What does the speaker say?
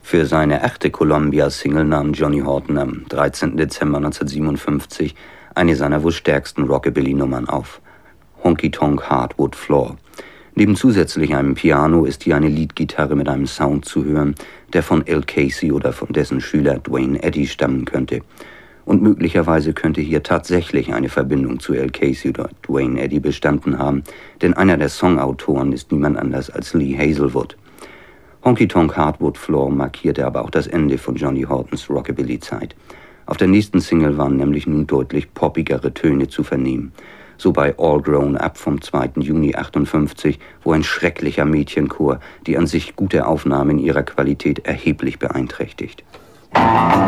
Für seine echte Columbia-Single nahm Johnny Horton am 13. Dezember 1957 eine seiner wohl stärksten Rockabilly-Nummern auf: Honky Tonk Hardwood Floor. Neben zusätzlich einem Piano ist hier eine Leadgitarre mit einem Sound zu hören, der von Al Casey oder von dessen Schüler Duane Eddy stammen könnte. Und möglicherweise könnte hier tatsächlich eine Verbindung zu Al Casey oder Duane Eddy bestanden haben, denn einer der Songautoren ist niemand anders als Lee Hazelwood. Honky Tonk Hardwood Floor markierte aber auch das Ende von Johnny Hortons Rockabilly-Zeit. Auf der nächsten Single waren nämlich nun deutlich poppigere Töne zu vernehmen. So bei All Grown Up vom 2. Juni 1958, wo ein schrecklicher Mädchenchor die an sich gute Aufnahme in ihrer Qualität erheblich beeinträchtigt.